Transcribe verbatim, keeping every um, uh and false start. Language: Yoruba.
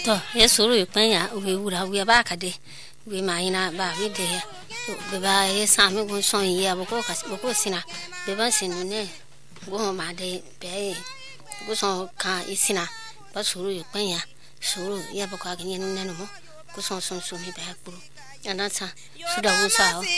to ye suru penya we ura we ba ka de we maina ba we de ya be ba ye sami gun son ye aboko ka boko sina be ba sinu ne go ma de be go son kan isina ba suru penya suru ya boko ka ni ne no mo go son son so mi ba kuru anata suda wo sa